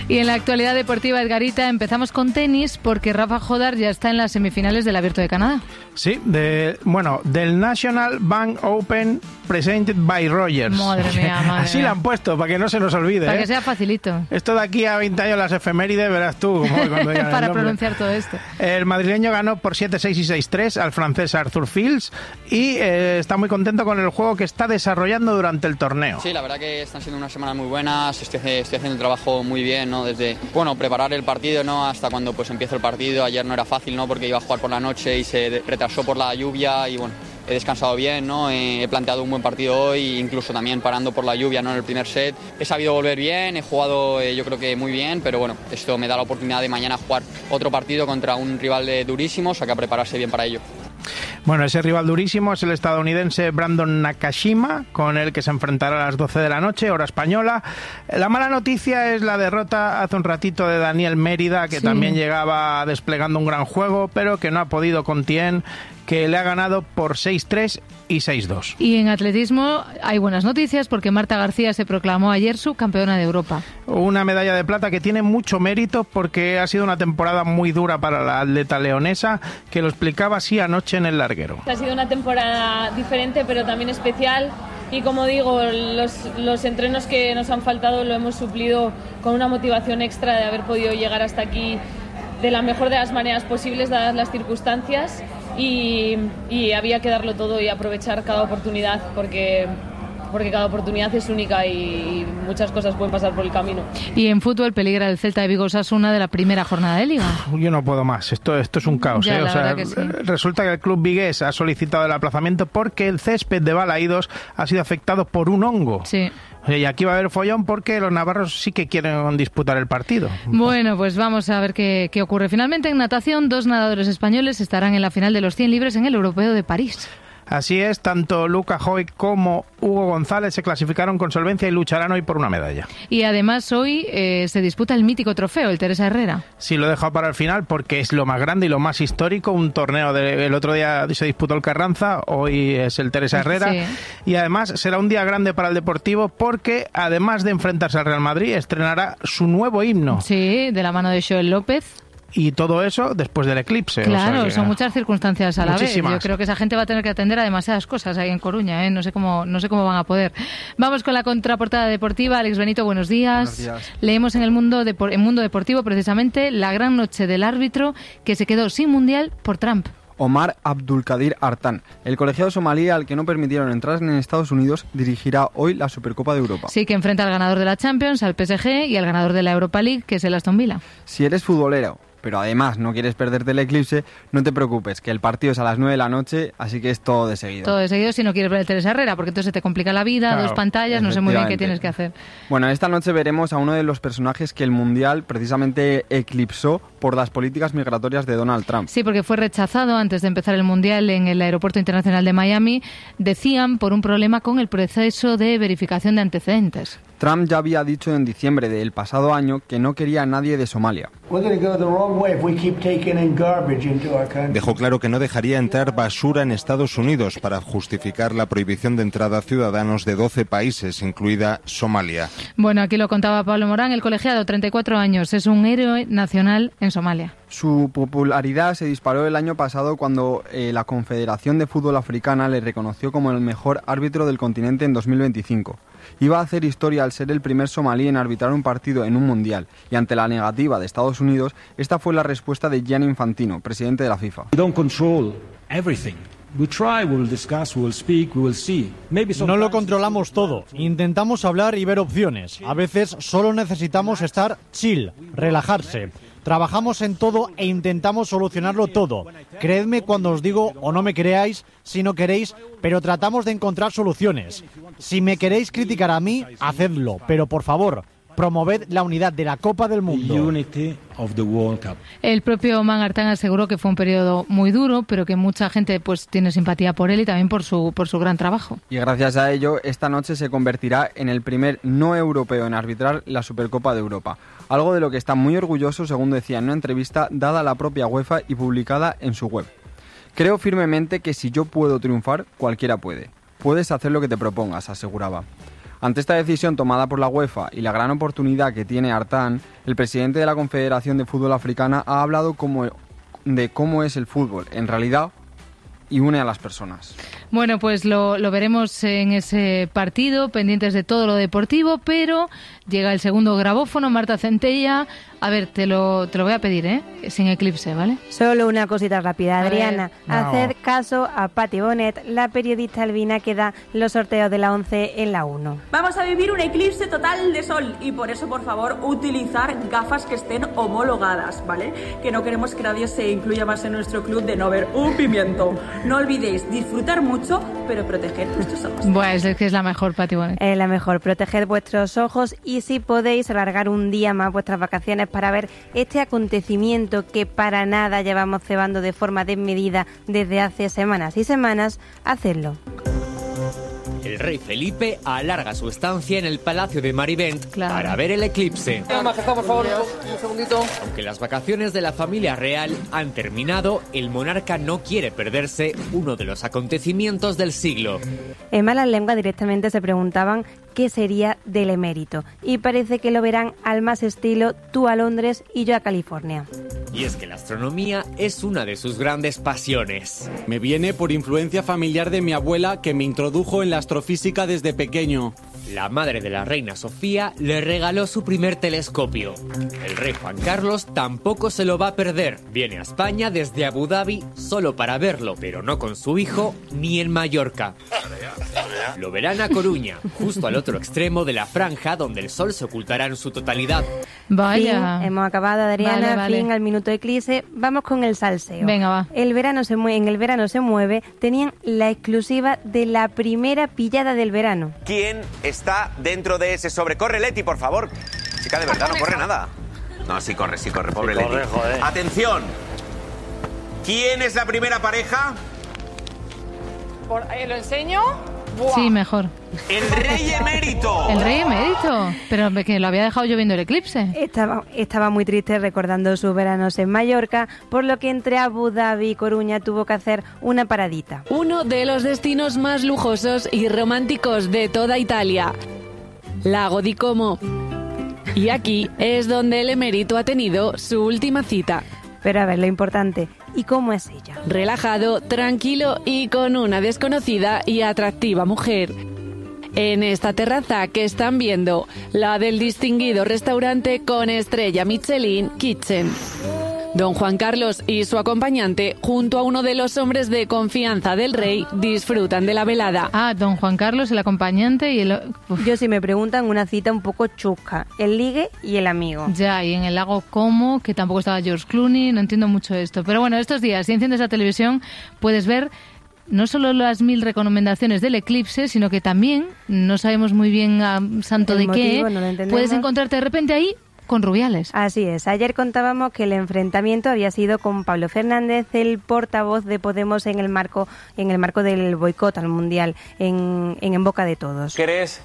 Y en la actualidad deportiva, Edgarita, empezamos con tenis porque Rafa Jodar ya está en las semifinales del Abierto de Canadá. Sí, del National Bank Open presented by Rogers. Madre mía, madre Así mía. la han puesto, para que no se nos olvide. Para que sea facilito. Esto de aquí a 20 años las efemérides, verás tú. Cuando para pronunciar todo esto. El madrileño ganó por 7-6 y 6-3 al francés Arthur Fields y está muy contento con el juego que está desarrollando durante el torneo. Sí, la verdad que están siendo unas semanas muy buenas, estoy haciendo el trabajo muy bien, ¿no? Desde, preparar el partido, ¿no? Hasta cuando pues empiezo el partido. Ayer no era fácil, ¿no? Porque iba a jugar por la noche y se retrasó por la lluvia y he descansado bien, ¿no? He planteado un buen partido hoy, incluso también parando por la lluvia, ¿no? En el primer set. He sabido volver bien, he jugado yo creo que muy bien, pero esto me da la oportunidad de mañana jugar otro partido contra un rival durísimo, o sea que a prepararse bien para ello. Bueno, ese rival durísimo es el estadounidense Brandon Nakashima, con el que se enfrentará a las 12 de la noche, hora española. La mala noticia es la derrota hace un ratito de Daniel Mérida, que también llegaba desplegando un gran juego, pero que no ha podido con Tien, que le ha ganado por 6-3 y 6-2. Y en atletismo hay buenas noticias porque Marta García se proclamó ayer subcampeona de Europa. Una medalla de plata que tiene mucho mérito porque ha sido una temporada muy dura para la atleta leonesa, que lo explicaba así anoche en el larguero. Ha sido una temporada diferente pero también especial y como digo, los entrenos que nos han faltado lo hemos suplido con una motivación extra de haber podido llegar hasta aquí de la mejor de las maneras posibles dadas las circunstancias. Y había que darlo todo y aprovechar cada oportunidad porque cada oportunidad es única y muchas cosas pueden pasar por el camino. Y en fútbol peligra el Celta de Vigo Osasuna de la primera jornada de Liga. Yo no puedo más, esto es un caos. Ya, O sea, sí. Resulta que el club vigués ha solicitado el aplazamiento porque el césped de Balaídos ha sido afectado por un hongo. Sí. Y aquí va a haber follón porque los navarros sí que quieren disputar el partido. Bueno, pues vamos a ver qué ocurre. Finalmente, en natación, 2 nadadores españoles estarán en la final de los 100 libres en el Europeo de París. Así es, tanto Luca Joy como Hugo González se clasificaron con solvencia y lucharán hoy por una medalla. Y además hoy se disputa el mítico trofeo, el Teresa Herrera. Sí, lo he dejado para el final porque es lo más grande y lo más histórico. Un torneo, el otro día se disputó el Carranza, hoy es el Teresa Herrera. Sí. Y además será un día grande para el Deportivo porque además de enfrentarse al Real Madrid, estrenará su nuevo himno. Sí, de la mano de Joel López. Y todo eso después del eclipse. Claro, o sea que, son muchas circunstancias a la vez. muchísimas. Yo creo que esa gente va a tener que atender a demasiadas cosas ahí en Coruña, ¿eh? No sé cómo van a poder. Vamos con la contraportada deportiva. Alex Benito, buenos días. Buenos días. Leemos en Mundo Deportivo precisamente la gran noche del árbitro que se quedó sin mundial por Trump. Omar Abdulkadir Artan, el colegiado somalí al que no permitieron entrar en Estados Unidos, dirigirá hoy la Supercopa de Europa. Sí, que enfrenta al ganador de la Champions, al PSG, y al ganador de la Europa League, que es el Aston Villa. Si eres futbolero, pero además no quieres perderte el eclipse, no te preocupes, que el partido es a las 9 de la noche, así que es todo de seguido. Todo de seguido si no quieres ver el Teresa Herrera, porque entonces se te complica la vida, Claro, 2 pantallas, no sé muy bien qué efectivamente. tienes que hacer. Bueno, esta noche veremos a uno de los personajes que el Mundial precisamente eclipsó por las políticas migratorias de Donald Trump. Sí, porque fue rechazado antes de empezar el Mundial en el Aeropuerto Internacional de Miami, decían por un problema con el proceso de verificación de antecedentes. Trump ya había dicho en diciembre del pasado año que no quería a nadie de Somalia. Dejó claro que no dejaría entrar basura en Estados Unidos para justificar la prohibición de entrada a ciudadanos de 12 países, incluida Somalia. Bueno, aquí lo contaba Pablo Morán, el colegiado, 34 años, es un héroe nacional en Somalia. Su popularidad se disparó el año pasado cuando la Confederación de Fútbol Africana le reconoció como el mejor árbitro del continente en 2025. Iba a hacer historia al ser el primer somalí en arbitrar un partido en un mundial, y ante la negativa de Estados Unidos, esta fue la respuesta de Gianni Infantino, presidente de la FIFA. No lo controlamos todo, intentamos hablar y ver opciones. A veces solo necesitamos estar chill, relajarse. Trabajamos en todo e intentamos solucionarlo todo. Creedme cuando os digo, o no me creáis, si no queréis, pero tratamos de encontrar soluciones. Si me queréis criticar a mí, hacedlo, pero por favor, promoved la unidad de la Copa del Mundo. El propio Oman Artan aseguró que fue un periodo muy duro, pero que mucha gente pues tiene simpatía por él y también por su gran trabajo. Y gracias a ello, esta noche se convertirá en el primer no europeo en arbitrar la Supercopa de Europa. Algo de lo que está muy orgulloso, según decía en una entrevista dada a la propia UEFA y publicada en su web. Creo firmemente que si yo puedo triunfar, cualquiera puede. Puedes hacer lo que te propongas, aseguraba. Ante esta decisión tomada por la UEFA y la gran oportunidad que tiene Artan, el presidente de la Confederación de Fútbol Africana ha hablado de cómo es el fútbol, en realidad, y une a las personas. Bueno, pues lo veremos en ese partido, pendientes de todo lo deportivo, pero llega el segundo grabófono, Marta Centella. A ver, te lo voy a pedir, sin eclipse, ¿vale? Solo una cosita rápida, Adriana. Haced caso a Patti Bonet, la periodista albina que da los sorteos de la 11 en la 1. Vamos a vivir un eclipse total de sol y por eso, por favor, utilizar gafas que estén homologadas, ¿vale? Que no queremos que nadie se incluya más en nuestro club de no ver un pimiento. No olvidéis disfrutar mucho, pero proteger vuestros ojos. Bueno, es que es la mejor, Patti Bonet. La mejor, proteger vuestros ojos y si podéis alargar un día más vuestras vacaciones para ver este acontecimiento que para nada llevamos cebando de forma desmedida desde hace semanas y semanas, hacedlo. El rey Felipe alarga su estancia en el Palacio de Marivent para ver el eclipse. Majestad, por favor, un segundito. Aunque las vacaciones de la familia real han terminado, el monarca no quiere perderse uno de los acontecimientos del siglo. En malas lenguas directamente se preguntaban qué sería del emérito y parece que lo verán al más estilo tú a Londres y yo a California. Y es que la astronomía es una de sus grandes pasiones. Me viene por influencia familiar de mi abuela que me introdujo en la astrofísica desde pequeño. La madre de la reina Sofía le regaló su primer telescopio. El rey Juan Carlos tampoco se lo va a perder. Viene a España desde Abu Dhabi solo para verlo, pero no con su hijo ni en Mallorca. Lo verán a Coruña, justo al otro extremo de la franja donde el sol se ocultará en su totalidad. Vaya. Hemos acabado, Adriana, vale. Fin al minuto eclipse. Vamos con el salseo. Venga, va. En el verano se mueve. Tenían la exclusiva de la primera pillada del verano. ¿Quién está dentro de ese sobre? Corre, Leti, por favor. Chica, de verdad, no corre nada. No, sí corre, pobre Leti. Joder. Atención. ¿Quién es la primera pareja? ¿Lo enseño? Buah. Sí, mejor. El rey emérito. El rey emérito. Pero que lo había dejado yo viendo el eclipse. Estaba muy triste recordando sus veranos en Mallorca, por lo que entre Abu Dhabi y Coruña tuvo que hacer una paradita. Uno de los destinos más lujosos y románticos de toda Italia, Lago di Como. Y aquí es donde el emérito ha tenido su última cita. Pero a ver, lo importante, ¿y cómo es ella? Relajado, tranquilo y con una desconocida y atractiva mujer. En esta terraza que están viendo, la del distinguido restaurante con estrella Michelin Kitchen. Don Juan Carlos y su acompañante, junto a uno de los hombres de confianza del rey, disfrutan de la velada. Ah, don Juan Carlos, el acompañante y el... Yo, si me preguntan, una cita un poco chusca. El ligue y el amigo. Ya, y en el lago Como, que tampoco estaba George Clooney, no entiendo mucho esto. Pero bueno, estos días, si enciendes la televisión, puedes ver no solo las 1000 recomendaciones del eclipse, sino que también, no sabemos muy bien a santo de qué, puedes encontrarte de repente ahí con Rubiales. Así es. Ayer contábamos que el enfrentamiento había sido con Pablo Fernández, el portavoz de Podemos en el marco del boicot al Mundial, en boca de todos. ¿Crees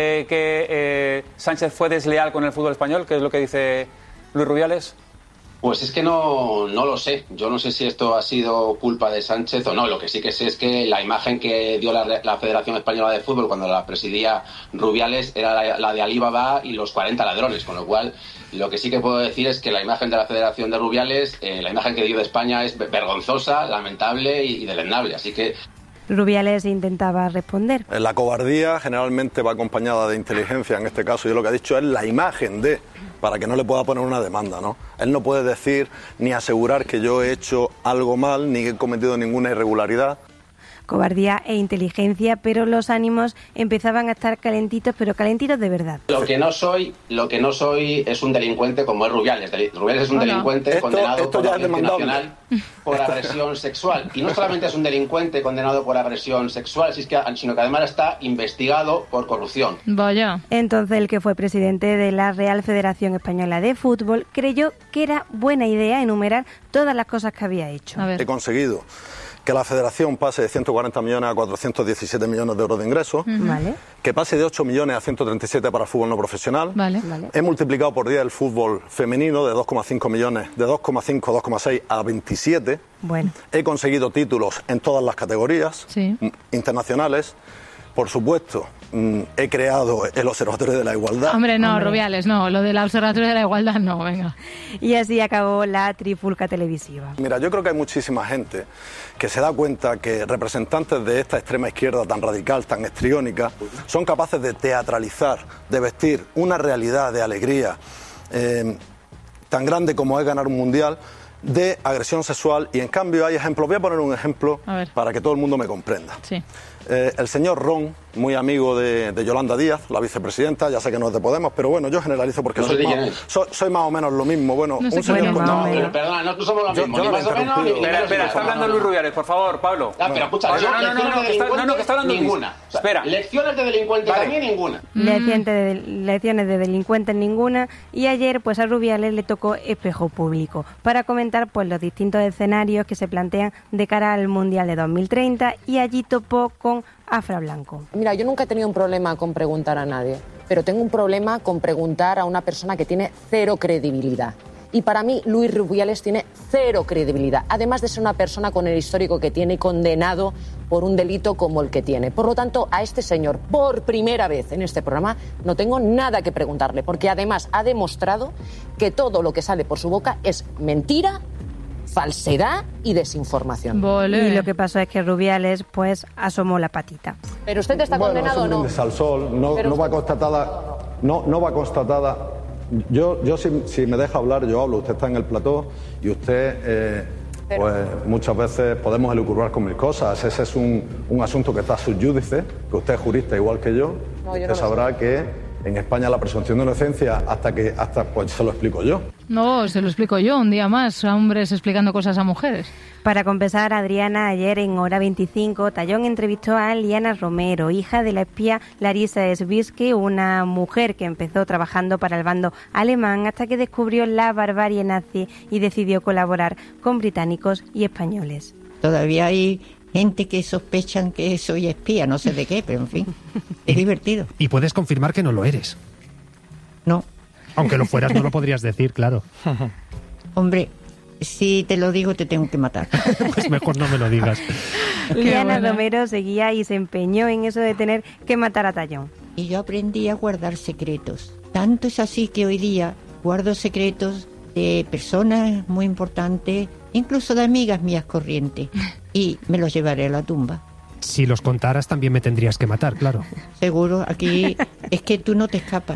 que Sánchez fue desleal con el fútbol español? ¿Qué es lo que dice Luis Rubiales? Pues es que no lo sé. Yo no sé si esto ha sido culpa de Sánchez o no. Lo que sí que sé es que la imagen que dio la Federación Española de Fútbol cuando la presidía Rubiales era la de Alibaba y los 40 ladrones, con lo cual lo que sí que puedo decir es que la imagen de la Federación de Rubiales, la imagen que dio de España es vergonzosa, lamentable y deleznable. Así que Rubiales intentaba responder. La cobardía generalmente va acompañada de inteligencia, en este caso, y lo que ha dicho es la imagen de, para que no le pueda poner una demanda, ¿no? Él no puede decir ni asegurar que yo he hecho algo mal, ni que he cometido ninguna irregularidad. Cobardía e inteligencia, pero los ánimos empezaban a estar calentitos, pero calentitos de verdad. Lo que no soy es un delincuente como es Rubiales. Rubiales es un delincuente condenado por la Audiencia Nacional por agresión sexual. Y no solamente es un delincuente condenado por agresión sexual, sino que además está investigado por corrupción. Vaya. Entonces el que fue presidente de la Real Federación Española de Fútbol creyó que era buena idea enumerar todas las cosas que había hecho. He conseguido que la Federación pase de 140 millones a 417 millones de euros de ingresos, que pase de 8 millones a 137 para el fútbol no profesional. He multiplicado por 10 el fútbol femenino de 2,5 millones, de 2,5 a 2,6 a 27. He conseguido títulos en todas las categorías internacionales. Por supuesto, he creado el Observatorio de la Igualdad. Hombre, no, Rubiales, no. Lo del Observatorio de la Igualdad, no, venga. Y así acabó la trifulca televisiva. Mira, yo creo que hay muchísima gente que se da cuenta que representantes de esta extrema izquierda tan radical, tan histriónica, son capaces de teatralizar, de vestir una realidad de alegría tan grande como es ganar un mundial, de agresión sexual, y en cambio hay ejemplos. Voy a poner un ejemplo para que todo el mundo me comprenda. Sí. El señor Ron, muy amigo de Yolanda Díaz, la vicepresidenta, ya sé que no es de Podemos, pero bueno, yo generalizo porque soy más o menos lo mismo. Bueno, no un señor con... Perdona, no somos lo mismo. Espera, está hablando Luis Rubiales, por favor, Pablo. Pero escucha, no, que está hablando ninguna. Espera. Lecciones de delincuentes también ninguna. Lecciones de delincuentes ninguna. Y ayer, pues a Rubiales le tocó espejo público para comentar pues los distintos escenarios que se plantean de cara al Mundial de 2030, y allí topó con Afra Blanco. Mira, yo nunca he tenido un problema con preguntar a nadie, pero tengo un problema con preguntar a una persona que tiene cero credibilidad. Y para mí, Luis Rubiales tiene cero credibilidad, además de ser una persona con el histórico que tiene y condenado por un delito como el que tiene. Por lo tanto, a este señor, por primera vez en este programa, no tengo nada que preguntarle, porque además ha demostrado que todo lo que sale por su boca es mentira, falsedad y desinformación. Y lo que pasó es que Rubiales pues asomó la patita. ¿Pero usted está condenado o no? Al sol, no va constatada, no va constatada. Yo si me deja hablar, yo hablo. Usted está en el plató y usted pues muchas veces podemos elucubrar con mil cosas. Ese es un asunto que está subyúdice, que usted es jurista igual que yo. Usted sabrá que en España la presunción de inocencia hasta pues se lo explico yo. No, se lo explico yo un día más, a hombres explicando cosas a mujeres. Para compensar, Adriana, ayer en Hora 25, Tallón entrevistó a Liana Romero, hija de la espía Larisa Svirsky, una mujer que empezó trabajando para el bando alemán hasta que descubrió la barbarie nazi y decidió colaborar con británicos y españoles. Todavía hay gente que sospechan que soy espía, no sé de qué, pero en fin, es divertido. Y puedes confirmar que no lo eres. No. Aunque lo fueras, no lo podrías decir, claro. Hombre, si te lo digo, te tengo que matar. Pues mejor no me lo digas. Liana Romero seguía y se empeñó en eso de tener que matar a Tallón. Y yo aprendí a guardar secretos. Tanto es así que hoy día guardo secretos de personas muy importantes, incluso de amigas mías corrientes, y me los llevaré a la tumba. Si los contaras también me tendrías que matar, claro. Seguro, aquí es que tú no te escapas.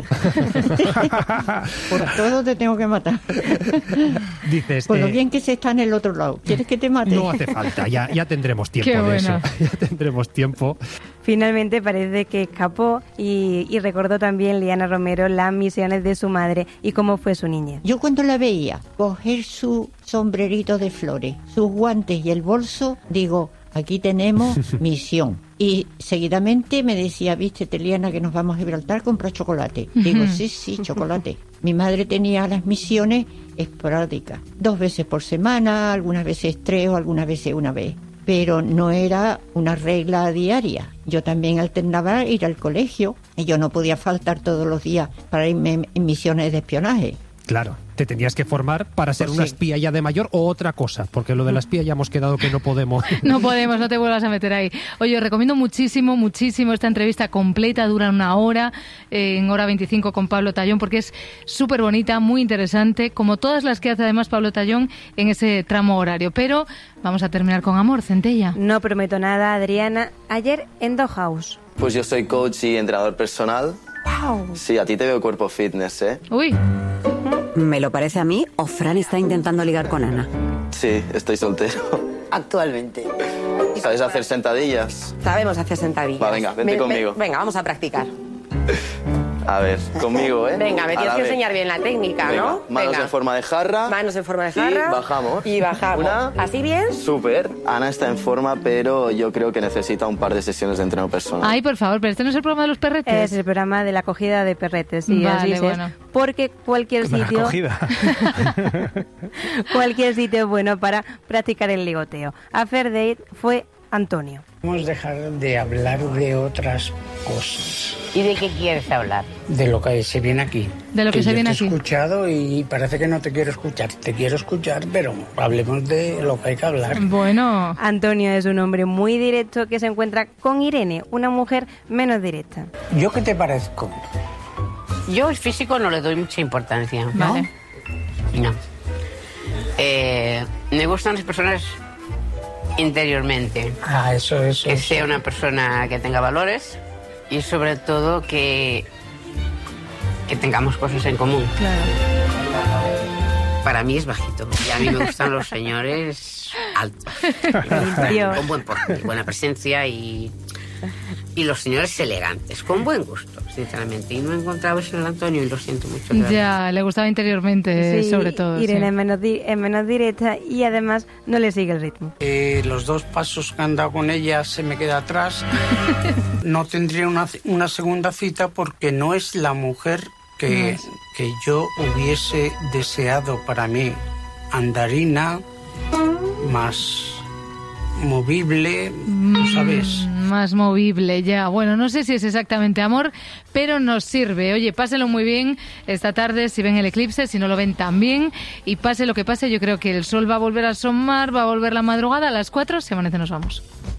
Por todo te tengo que matar. Dices, por lo bien que se está en el otro lado. ¿Quieres que te mate? No hace falta, ya tendremos tiempo de eso. Ya tendremos tiempo. Finalmente parece que escapó y recordó también Liana Romero las misiones de su madre y cómo fue su niñez. Yo cuando la veía coger su sombrerito de flores, sus guantes y el bolso, digo, aquí tenemos misión. Y seguidamente me decía, vístete, Liana, que nos vamos a Gibraltar, compra chocolate. Digo, sí, chocolate. Mi madre tenía las misiones esporádicas, 2 veces por semana, algunas veces 3 o algunas veces 1 vez. Pero no era una regla diaria. Yo también alternaba ir al colegio y yo no podía faltar todos los días para irme en misiones de espionaje. Claro, te tenías que formar para ser una espía ya de mayor o otra cosa, porque lo de la espía ya hemos quedado que no podemos. No podemos, no te vuelvas a meter ahí. Oye, os recomiendo muchísimo esta entrevista completa, dura 1 hora, en Hora 25 con Pablo Tallón, porque es súper bonita, muy interesante, como todas las que hace además Pablo Tallón en ese tramo horario. Pero vamos a terminar con amor, Centella. No prometo nada, Adriana. Ayer en Dollhouse. Pues yo soy coach y entrenador personal. ¡Wow! Sí, a ti te veo cuerpo fitness, ¿eh? Uy. ¿Me lo parece a mí o Fran está intentando ligar con Ana? Sí, estoy soltero. Actualmente. ¿Sabes hacer sentadillas? Sabemos hacer sentadillas. Va, venga, vente conmigo. Venga, vamos a practicar. A ver, conmigo, ¿eh? Venga, me tienes que enseñar bien la técnica, venga, ¿no? Manos venga. en forma de jarra. Manos en forma de jarra. Y bajamos. Y bajamos. ¿Así bien? Súper. Ana está en forma, pero yo creo que necesita un par de sesiones de entreno personal. Ay, por favor, pero este no es el programa de los perretes. Es el programa de la acogida de perretes, sí, vale, así es. Bueno. Porque cualquier sitio cualquier sitio es bueno para practicar el ligoteo. A Fair Date fue Antonio. Vamos a dejar de hablar de otras cosas. ¿Y de qué quieres hablar? De lo que se viene aquí. De lo que se viene aquí. Te he escuchado y parece que no te quiero escuchar. Te quiero escuchar, pero hablemos de lo que hay que hablar. Bueno. Antonio es un hombre muy directo que se encuentra con Irene, una mujer menos directa. ¿Yo qué te parezco? Yo el físico no le doy mucha importancia. Vale. No. Me gustan las personas interiormente. Eso. Que sea una persona que tenga valores y sobre todo que tengamos cosas en común. Claro. Para mí es bajito y a mí me gustan los señores altos. Con buen porte, buena presencia y los señores elegantes, con buen gusto, sinceramente. Y no he encontrado eso en el Antonio y lo siento mucho. Ya, le gustaba interiormente, sí, sobre todo. Irene es menos directa y además no le sigue el ritmo. Los 2 pasos que han dado con ella se me queda atrás. No tendría una segunda cita porque no es la mujer que yo hubiese deseado para mí. Andarina, más movible, ¿sabes? Más movible, ya. Bueno, no sé si es exactamente amor, pero nos sirve. Oye, páselo muy bien esta tarde si ven el eclipse, si no lo ven también. Y pase lo que pase, yo creo que el sol va a volver a asomar, va a volver la madrugada. A las 4, si amanece nos vamos.